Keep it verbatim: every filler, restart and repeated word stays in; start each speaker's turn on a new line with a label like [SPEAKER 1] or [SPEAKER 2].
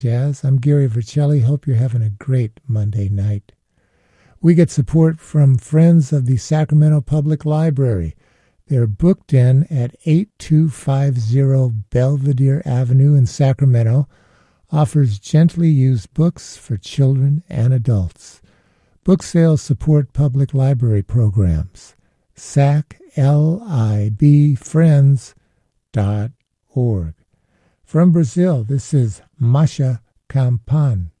[SPEAKER 1] Jazz. I'm Gary Vercelli. Hope you're having a great Monday night. We get support from friends of the Sacramento Public Library. They're booked in at eight two five zero Belvedere Avenue in Sacramento. Offers gently used books for children and adults. Book sales support public library programs. sac lib friends dot org. From Brazil, this is Masha Campan.